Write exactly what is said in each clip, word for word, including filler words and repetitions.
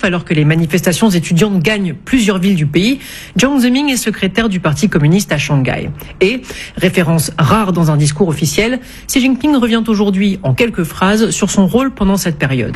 alors que les manifestations étudiantes gagnent plusieurs villes du pays, Jiang Zemin est secrétaire du Parti communiste à Shanghai. Et, référence rare dans un discours officiel, Xi Jinping revient aujourd'hui en quelques phrases sur son rôle pendant cette période.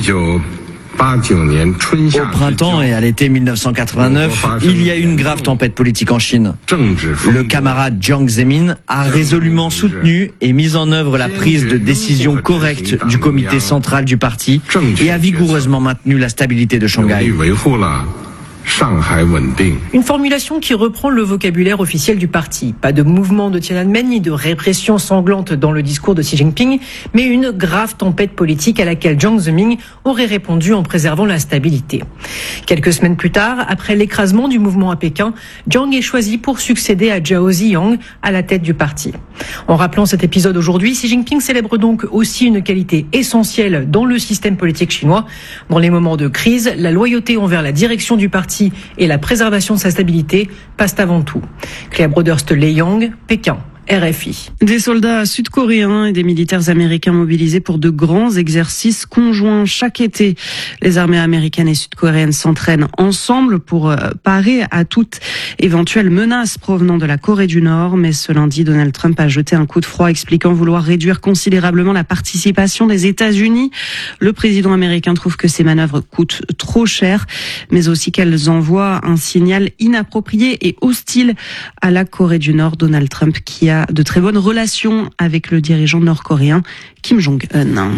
Au printemps et à l'été mille neuf cent quatre-vingt-neuf, il y a eu une grave tempête politique en Chine. Le camarade Jiang Zemin a résolument soutenu et mis en œuvre la prise de décision correcte du comité central du parti et a vigoureusement maintenu la stabilité de Shanghai. Une formulation qui reprend le vocabulaire officiel du parti. Pas de mouvement de Tiananmen ni de répression sanglante dans le discours de Xi Jinping, mais une grave tempête politique à laquelle Jiang Zemin aurait répondu en préservant la stabilité. Quelques semaines plus tard, après l'écrasement du mouvement à Pékin, Jiang est choisi pour succéder à Zhao Ziyang à la tête du parti. En rappelant cet épisode aujourd'hui, Xi Jinping célèbre donc aussi une qualité essentielle dans le système politique chinois. Dans les moments de crise, la loyauté envers la direction du parti et la préservation de sa stabilité passent avant tout. Claire Broderst-Leyong, Pékin. R F I. Des soldats sud-coréens et des militaires américains mobilisés pour de grands exercices conjoints chaque été. Les armées américaines et sud-coréennes s'entraînent ensemble pour parer à toute éventuelle menace provenant de la Corée du Nord. Mais ce lundi, Donald Trump a jeté un coup de froid expliquant vouloir réduire considérablement la participation des États-Unis. Le président américain trouve que ces manœuvres coûtent trop cher, mais aussi qu'elles envoient un signal inapproprié et hostile à la Corée du Nord. Donald Trump qui a de très bonnes relations avec le dirigeant nord-coréen Kim Jong-un.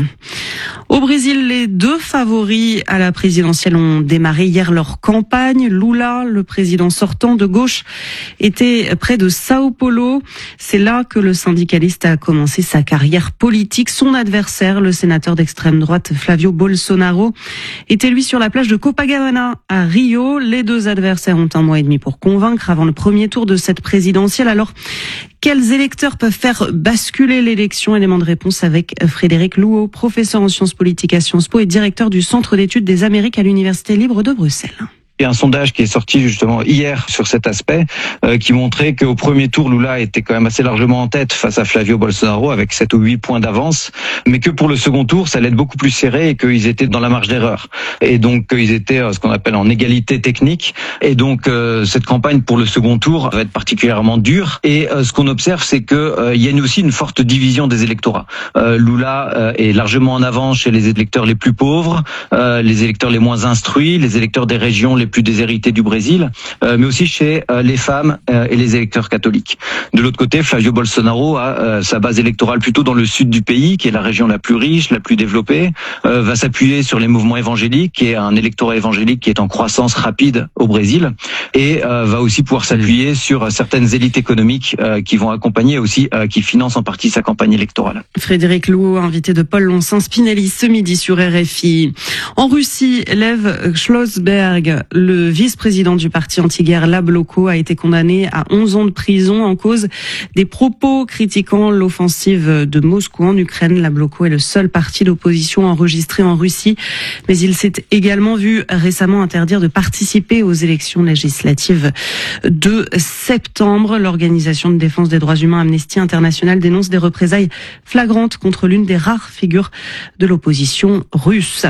Au Brésil, les deux favoris à la présidentielle ont démarré hier leur campagne. Lula, le président sortant de gauche, était près de Sao Paulo. C'est là que le syndicaliste a commencé sa carrière politique. Son adversaire, le sénateur d'extrême droite Flavio Bolsonaro, était lui sur la plage de Copacabana à Rio. Les deux adversaires ont un mois et demi pour convaincre avant le premier tour de cette présidentielle. Alors, quels électeurs peuvent faire basculer l'élection? Élément de réponse avec Frédéric Louot, professeur en sciences politiques à Sciences Po et directeur du Centre d'études des Amériques à l'Université libre de Bruxelles. Il y a un sondage qui est sorti justement hier sur cet aspect, euh, qui montrait qu'au premier tour, Lula était quand même assez largement en tête face à Flavio Bolsonaro avec sept ou huit points d'avance, mais que pour le second tour, ça allait être beaucoup plus serré et qu'ils étaient dans la marge d'erreur. Et donc, ils étaient euh, ce qu'on appelle en égalité technique. Et donc, euh, cette campagne pour le second tour va être particulièrement dure. Et euh, ce qu'on observe, c'est que euh, il y a aussi une forte division des électorats. Euh, Lula euh, est largement en avant chez les électeurs les plus pauvres, euh, les électeurs les moins instruits, les électeurs des régions les plus déshérités du Brésil, euh, mais aussi chez euh, les femmes euh, et les électeurs catholiques. De l'autre côté, Flavio Bolsonaro a euh, sa base électorale plutôt dans le sud du pays, qui est la région la plus riche, la plus développée, euh, va s'appuyer sur les mouvements évangéliques, qui est un électorat évangélique qui est en croissance rapide au Brésil, et euh, va aussi pouvoir s'appuyer sur certaines élites économiques euh, qui vont accompagner aussi, euh, qui financent en partie sa campagne électorale. Frédéric Louot, invité de Paul Lonsin-Spinelli ce midi sur R F I. En Russie, Lev Schlossberg, le vice-président du parti anti-guerre Yabloko, a été condamné à onze ans de prison en cause des propos critiquant l'offensive de Moscou en Ukraine. Yabloko est le seul parti d'opposition enregistré en Russie, mais il s'est également vu récemment interdire de participer aux élections législatives de septembre. L'organisation de défense des droits humains Amnesty International dénonce des représailles flagrantes contre l'une des rares figures de l'opposition russe.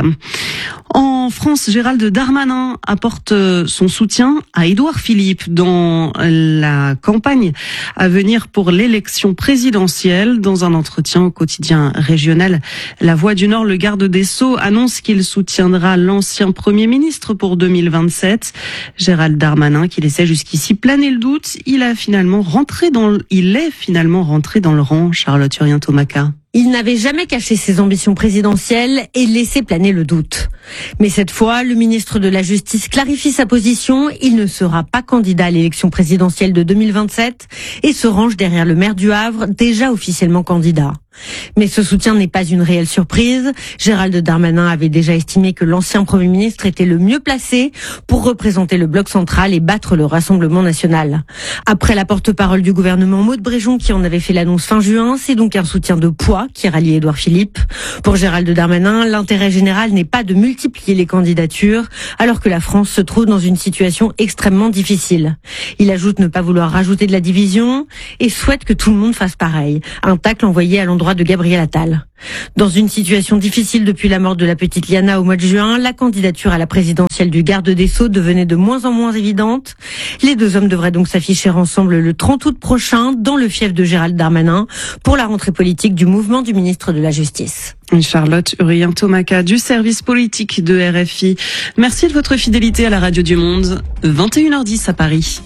En France, Gérald Darmanin apporte son soutien à Édouard Philippe dans la campagne à venir pour l'élection présidentielle. Dans un entretien au quotidien régional La Voix du Nord, le garde des Sceaux annonce qu'il soutiendra l'ancien Premier ministre pour deux mille vingt-sept. Gérald Darmanin, qui laissait jusqu'ici planer le doute, il a finalement rentré dans le, il est finalement rentré dans le rang. Charlotte Urien-Tomaca. Il n'avait jamais caché ses ambitions présidentielles et laissé planer le doute. Mais cette fois, le ministre de la Justice clarifie sa position. Il ne sera pas candidat à l'élection présidentielle de deux mille vingt-sept et se range derrière le maire du Havre, déjà officiellement candidat. Mais ce soutien n'est pas une réelle surprise. Gérald Darmanin avait déjà estimé que l'ancien Premier ministre était le mieux placé pour représenter le bloc central et battre le Rassemblement national. Après la porte-parole du gouvernement Maud Bréjon qui en avait fait l'annonce fin juin, c'est donc un soutien de poids qui rallie Édouard Philippe. Pour Gérald Darmanin, l'intérêt général n'est pas de multiplier les candidatures alors que la France se trouve dans une situation extrêmement difficile. Il ajoute ne pas vouloir rajouter de la division et souhaite que tout le monde fasse pareil. Un tacle envoyé à l'endroit droit de Gabriel Attal. Dans une situation difficile depuis la mort de la petite Liana au mois de juin, la candidature à la présidentielle du garde des Sceaux devenait de moins en moins évidente. Les deux hommes devraient donc s'afficher ensemble le trente août prochain dans le fief de Gérald Darmanin pour la rentrée politique du mouvement du ministre de la Justice. Charlotte Hurrien-Tomaca du service politique de R F I. Merci de votre fidélité à la Radio du Monde. vingt et une heures dix à Paris.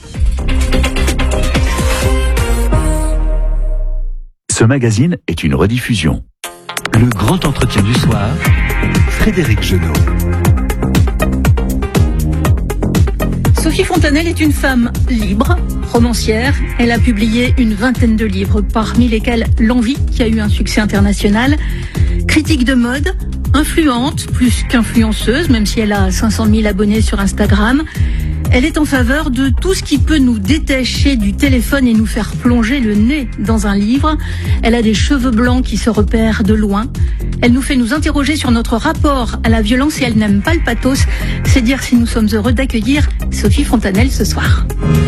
Ce magazine est une rediffusion. Le grand entretien du soir, Frédéric Genot. Sophie Fontanelle est une femme libre, romancière. Elle a publié une vingtaine de livres, parmi lesquels L'Envie, qui a eu un succès international. Critique de mode, influente, plus qu'influenceuse, même si elle a cinq cent mille abonnés sur Instagram. Elle est en faveur de tout ce qui peut nous détacher du téléphone et nous faire plonger le nez dans un livre. Elle a des cheveux blancs qui se repèrent de loin. Elle nous fait nous interroger sur notre rapport à la violence et elle n'aime pas le pathos. C'est dire si nous sommes heureux d'accueillir Sophie Fontanelle ce soir.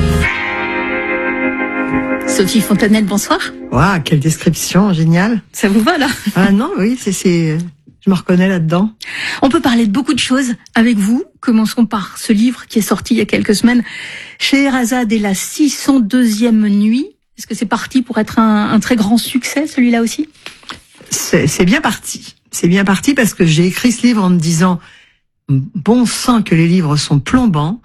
Sophie Fontanelle, bonsoir. Waouh, quelle description, génial. Ça vous va là? Ah non, oui, c'est, c'est, je me reconnais là-dedans. On peut parler de beaucoup de choses avec vous. Commençons par ce livre qui est sorti il y a quelques semaines. Scheherazade et la six cent deuxième nuit. Est-ce que c'est parti pour être un, un très grand succès, celui-là aussi? C'est, c'est bien parti. C'est bien parti parce que j'ai écrit ce livre en me disant, bon sang que les livres sont plombants,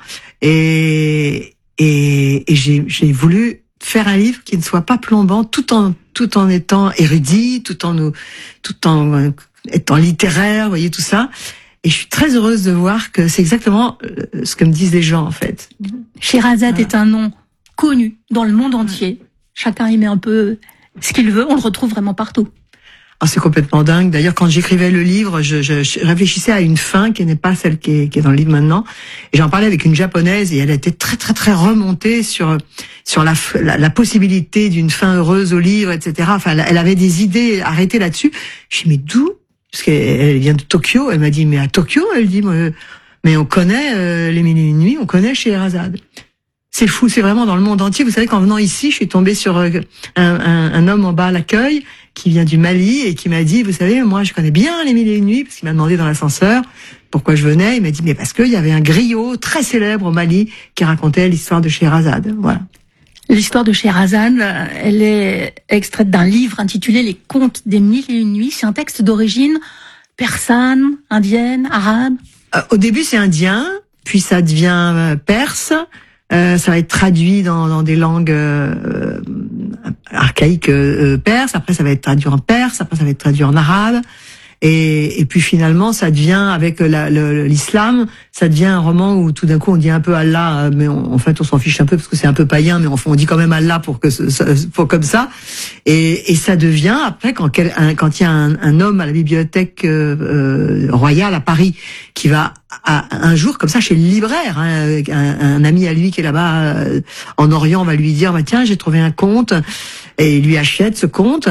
et, et, et j'ai, j'ai voulu faire un livre qui ne soit pas plombant, tout en tout en étant érudit, tout en nous, tout en euh, étant littéraire, vous voyez tout ça. Et je suis très heureuse de voir que c'est exactement euh, ce que me disent les gens en fait. Scheherazade voilà. est un nom connu dans le monde entier. Chacun y met un peu ce qu'il veut. On le retrouve vraiment partout. Ah, c'est complètement dingue. D'ailleurs, quand j'écrivais le livre, je, je, je réfléchissais à une fin qui n'est pas celle qui est, qui est dans le livre maintenant. Et j'en parlais avec une japonaise et elle était très très très remontée sur sur la la, la possibilité d'une fin heureuse au livre, et cetera. Enfin, elle avait des idées arrêtées là-dessus. Je dis mais d'où? Parce qu'elle vient de Tokyo. Elle m'a dit mais à Tokyo, elle dit mais on connaît euh, les mille et une nuits, on connaît Scheherazade. C'est fou, c'est vraiment dans le monde entier. Vous savez qu'en venant ici, je suis tombée sur un, un, un homme en bas à l'accueil qui vient du Mali et qui m'a dit, vous savez, moi je connais bien les mille et une nuits, parce qu'il m'a demandé dans l'ascenseur pourquoi je venais. Il m'a dit, mais parce qu'il y avait un griot très célèbre au Mali qui racontait l'histoire de Scheherazade. Voilà. L'histoire de Scheherazade, elle est extraite d'un livre intitulé Les Contes des mille et une nuits. C'est un texte d'origine persane, indienne, arabe. Euh, au début c'est indien, puis ça devient euh, perse. Euh, ça va être traduit dans, dans des langues euh, archaïques euh, perses. Après, ça va être traduit en perse. Après, ça va être traduit en arabe. Et, et puis finalement, ça devient, avec la, le, l'islam, ça devient un roman où tout d'un coup on dit un peu Allah, mais on, en fait on s'en fiche un peu parce que c'est un peu païen, mais on, on dit quand même Allah pour que ce, pour comme ça. Et, et ça devient après quand quel, un, quand il y a un, un homme à la bibliothèque euh, royale à Paris qui va à, un jour comme ça chez le libraire, hein, un, un ami à lui qui est là-bas euh, en Orient va lui dire bah tiens j'ai trouvé un conte et il lui achète ce conte.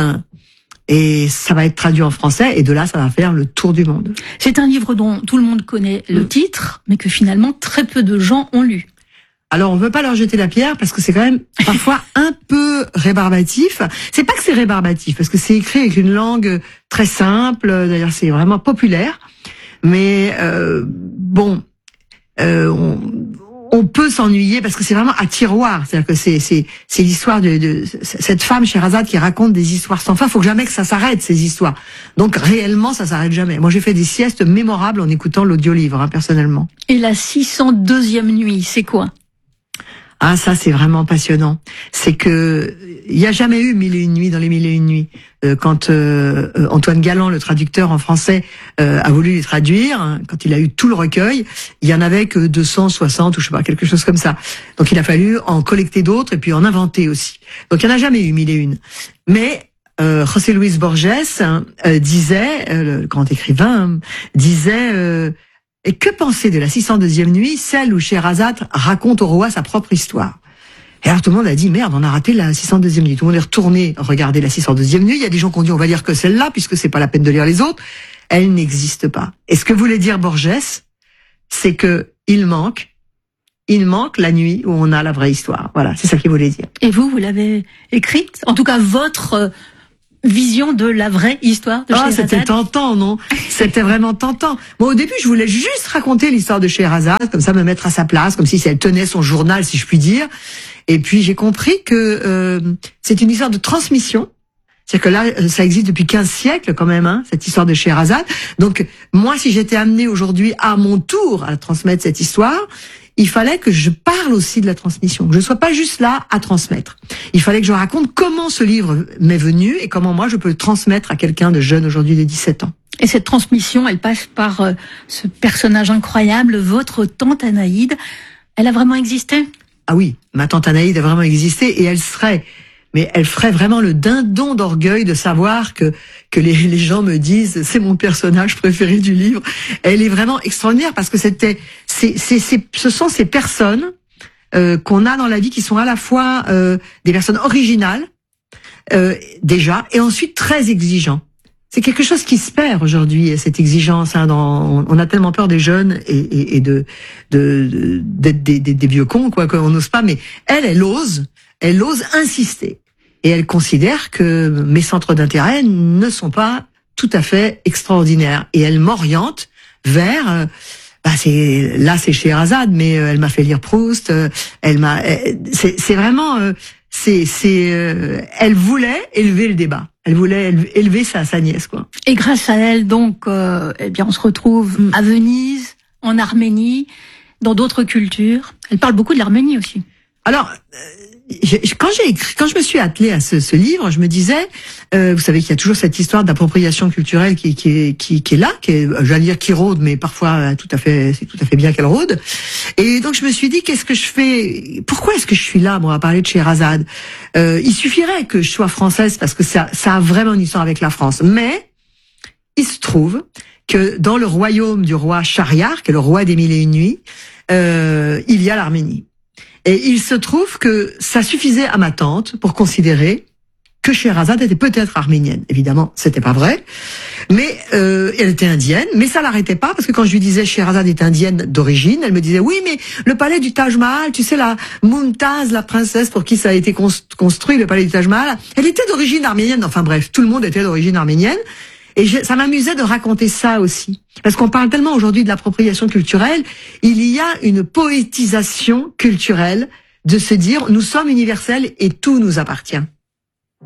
Et ça va être traduit en français, et de là, ça va faire le tour du monde. C'est un livre dont tout le monde connaît le mmh. titre, mais que finalement, très peu de gens ont lu. Alors, on ne veut pas leur jeter la pierre, parce que c'est quand même parfois un peu rébarbatif. C'est pas que c'est rébarbatif, parce que c'est écrit avec une langue très simple, d'ailleurs, c'est vraiment populaire. Mais euh, bon, euh, on... on peut s'ennuyer parce que c'est vraiment à tiroir, c'est-à-dire que c'est c'est c'est l'histoire de, de cette femme Scheherazade qui raconte des histoires sans fin. Faut que jamais que ça s'arrête ces histoires. Donc réellement ça s'arrête jamais. Moi j'ai fait des siestes mémorables en écoutant l'audiolivre hein, personnellement. Et la six cent deuxième nuit, c'est quoi? Ah ça c'est vraiment passionnant. C'est que il y a jamais eu mille et une nuits dans les mille et une nuits. Euh, quand euh, Antoine Galland, le traducteur en français, euh, a voulu les traduire, hein, quand il a eu tout le recueil, il y en avait que deux cent soixante ou je sais pas quelque chose comme ça. Donc il a fallu en collecter d'autres et puis en inventer aussi. Donc il n'y en a jamais eu mille et une. Mais euh, José Luis Borges hein, euh, disait, euh, le grand écrivain, hein, disait. Euh, Et que penser de la six cent deuxième nuit, celle où Scheherazade raconte au roi sa propre histoire? Et alors tout le monde a dit, merde, on a raté la six cent deuxième nuit. Tout le monde est retourné regarder la six cent deuxième nuit. Il y a des gens qui ont dit, on va lire que celle-là, puisque c'est pas la peine de lire les autres. Elle n'existe pas. Et ce que voulait dire Borges, c'est que il manque, il manque la nuit où on a la vraie histoire. Voilà, c'est ça qu'il voulait dire. Et vous, vous l'avez écrite? En tout cas, votre vision de la vraie histoire de Ah, Scheherazade. c'était tentant, non? C'était vraiment tentant. Moi, au début, je voulais juste raconter l'histoire de Scheherazade, comme ça, me mettre à sa place, comme si elle tenait son journal, si je puis dire. Et puis, j'ai compris que euh, c'est une histoire de transmission. C'est-à-dire que là, ça existe depuis quinze siècles quand même, hein, cette histoire de Scheherazade. Donc, moi, si j'étais amenée aujourd'hui à mon tour à transmettre cette histoire, il fallait que je parle aussi de la transmission, que je ne sois pas juste là à transmettre. Il fallait que je raconte comment ce livre m'est venu et comment moi, je peux le transmettre à quelqu'un de jeune aujourd'hui de dix-sept ans. Et cette transmission, elle passe par euh, ce personnage incroyable, votre tante Anaïde. Elle a vraiment existé? Ah oui, ma tante Anaïde a vraiment existé et elle serait... Mais elle ferait vraiment le dindon d'orgueil de savoir que que les, les gens me disent c'est mon personnage préféré du livre. Elle est vraiment extraordinaire parce que c'était c'est c'est, c'est ce sont ces personnes euh, qu'on a dans la vie qui sont à la fois euh, des personnes originales euh, déjà et ensuite très exigeants. C'est quelque chose qui se perd aujourd'hui, cette exigence. Hein, dans, on a tellement peur des jeunes et, et, et de, de, de d'être des, des, des vieux cons, quoi, qu'on n'ose pas. Mais elle, elle ose, elle ose insister. Et elle considère que mes centres d'intérêt ne sont pas tout à fait extraordinaires. Et elle m'oriente vers... Euh, bah c'est là, c'est Scheherazade, mais euh, elle m'a fait lire Proust. Euh, elle m'a... Euh, c'est, c'est vraiment... Euh, c'est, c'est, euh, elle voulait élever le débat. Elle voulait élever sa, sa nièce, quoi. Et grâce à elle, donc, euh, eh bien, on se retrouve mm. à Venise, en Arménie, dans d'autres cultures. Elle parle beaucoup de l'Arménie aussi. Alors, euh, quand j'ai écrit, quand je me suis attelée à ce, ce livre, je me disais, euh, vous savez qu'il y a toujours cette histoire d'appropriation culturelle qui, qui, est, qui, qui est là, qui est, j'allais dire qui rôde, mais parfois tout à fait, c'est tout à fait bien qu'elle rôde. Et donc je me suis dit, qu'est-ce que je fais? Pourquoi est-ce que je suis là, moi, à parler de Scheherazade? Euh, il suffirait que je sois française parce que ça, ça a vraiment une histoire avec la France. Mais il se trouve que dans le royaume du roi Shahriar, qui est le roi des mille et une nuits, euh, il y a l'Arménie. Et il se trouve que ça suffisait à ma tante pour considérer que Scheherazade était peut-être arménienne. Évidemment, c'était pas vrai, mais euh, elle était indienne. Mais ça l'arrêtait pas parce que quand je lui disais Scheherazade est indienne d'origine, elle me disait oui, mais le palais du Taj Mahal, tu sais la Mumtaz, la princesse pour qui ça a été construit, le palais du Taj Mahal, elle était d'origine arménienne. Enfin bref, tout le monde était d'origine arménienne. Et je, ça m'amusait de raconter ça aussi. Parce qu'on parle tellement aujourd'hui de l'appropriation culturelle, il y a une poétisation culturelle de se dire nous sommes universels et tout nous appartient.